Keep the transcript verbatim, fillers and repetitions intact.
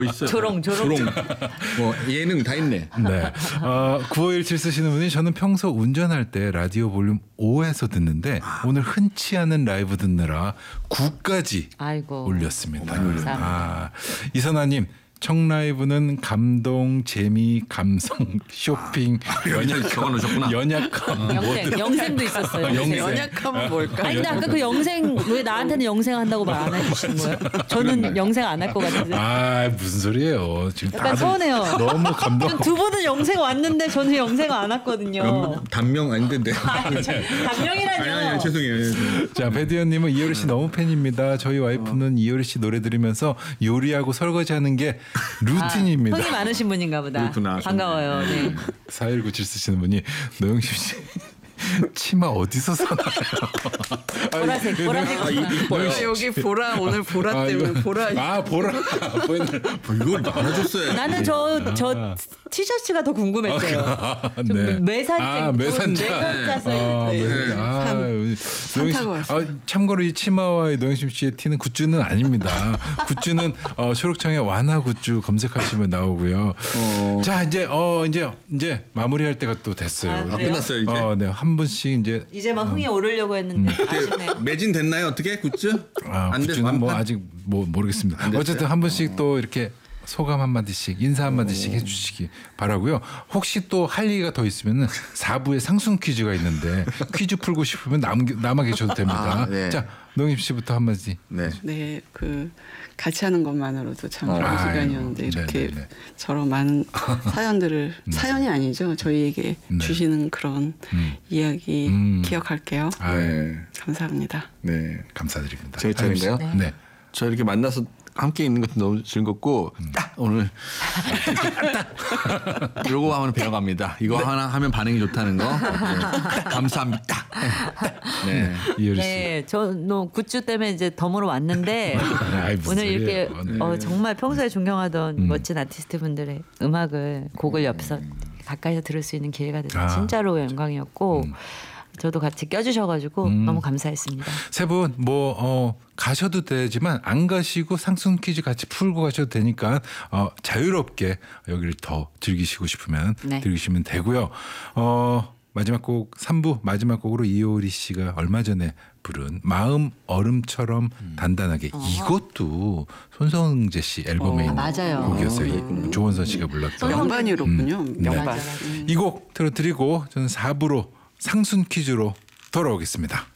있어요. 조롱 조롱. 조롱. 뭐 예능 다 있네. 네. 어, 구오일칠 쓰시는 분이 저는 평소 운전할 때 라디오 볼륨 오에서 듣는데 아. 오늘 흔치 않은 라이브 듣느라 구까지 아이고. 올렸습니다. 감사합니다. 아, 이선아님. 청라이브는 감동, 재미, 감성, 쇼핑, 아, 연약 적어놓으셨구나. 연약함, 영생, 영생도 있었어요. 영생. 연약함은 뭘까? 아니 근데 아까 그 영생 왜 나한테는 영생 한다고 말 안 해주시는 거예요? 저는 영생 안 할 것 같은데. 아 무슨 소리예요? 지금 약간 다들 서운해요. 너무 감동. 두 분은 영생 왔는데 저는 영생 안 왔거든요. 단명 아닌데. 네. 감명이라뇨. 아니, 아니, 죄송해요. 자 배디언님은 이효리 씨 너무 팬입니다. 저희 와이프는 이효리 씨 노래 들으면서 요리하고 설거지하는 게 루틴입니다. 아, 흥이 많으신 분인가 보다. 그렇구나. 반가워요. 네. 사일구칠 쓰시는 분이 노영심 씨 치마 어디서 사나요? 보라색, 보라색. 아, 이뻐요. 여기 보라 오늘 보라 아, 때문에 이거- 보라. 아 보라. 이걸 나눠줬어요. 나는 저 저 티셔츠가 더 궁금했어요. 네. 매산책. 아, 매산자. 매산자. 아, 네. 매- 아, 산- 노영심- 산타고 왔어요. 아, 참고로 이 치마와 이 노영심 씨의 티는 굿즈는 아닙니다. 굿즈는 어, 초록창에 완화 굿즈 검색하시면 나오고요. 어. 자 이제 어 이제 이제 마무리할 때가 또 됐어요. 아, 아, 그래요? 끝났어요 이제. 어, 네. 한 분씩 이제 이제 막 흥이 오르려고 했는데 아쉽네요. 매진 됐나요 어떻게 굿즈? 아, 안 돼. 굿즈는 뭐 완판? 아직 뭐 모르겠습니다. 됐어요? 어쨌든 한 분씩 또 이렇게 소감 한 마디씩 인사 한 마디씩 해주시기 바라고요. 혹시 또 할 얘기가 더 있으면은 사 부에 상순 퀴즈가 있는데 퀴즈 풀고 싶으면 남, 남아 계셔도 됩니다. 아, 네. 자 노임 씨부터 한 마디. 네. 네, 그 같이 하는 것만으로도 참 어. 좋은 아유, 시간이었는데 이렇게 네네네. 저런 많은 사연들을 사연이 아니죠. 저희에게 네. 주시는 그런 음. 이야기 음. 기억할게요. 아, 네. 감사합니다. 네. 감사드립니다. 제 차례인가요? 네. 네. 저 이렇게 만나서 함께 있는 것도 너무 즐겁고 딱 오늘 딱 요거 하면 배워갑니다. 이거 하나 하면 반응이 좋다는 거. 네. 감사합니다. 네. 이효리 씨. 네, 저너 굿즈 때문에 이제 덤으로 왔는데 아이, 무슨 오늘 이렇게 소리예요. 네. 어, 정말 평소에 존경하던 음. 멋진 아티스트 분들의 음악을 곡을 옆에서 가까이서 들을 수 있는 기회가 돼서 아. 진짜로 영광이었고 음. 저도 같이 껴주셔가지고 음. 너무 감사했습니다. 세 분 뭐 어, 가셔도 되지만 안 가시고 상순 퀴즈 같이 풀고 가셔도 되니까 어, 자유롭게 여기를 더 즐기시고 싶으면 네. 즐기시면 되고요. 어, 마지막 곡 삼 부 마지막 곡으로 이효리 씨가 얼마 전에 부른 마음 얼음처럼 단단하게 이것도 손성재 씨 앨범에 어, 있는 맞아요. 곡이었어요. 이 조원선 씨가 불렀던 명반이로군요. 네. 명반. 맞아요. 음. 이 곡 들어드리고 저는 사 부로 상순 퀴즈로 돌아오겠습니다.